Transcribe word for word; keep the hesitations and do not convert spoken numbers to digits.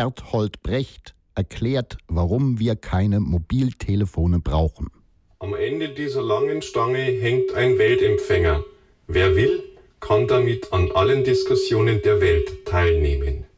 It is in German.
Bertolt Brecht erklärt, warum wir keine Mobiltelefone brauchen. Am Ende dieser langen Stange hängt ein Weltempfänger. Wer will, kann damit an allen Diskussionen der Welt teilnehmen.